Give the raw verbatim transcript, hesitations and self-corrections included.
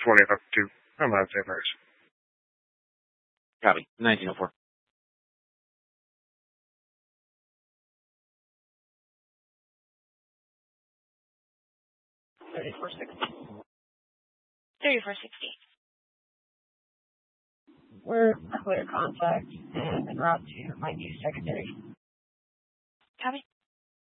twentieth up to, I'm not saying first. Copy. nineteen oh four. thirty-four sixty. thirty-four sixty. We're clear contact and en route to my new secondary. Copy.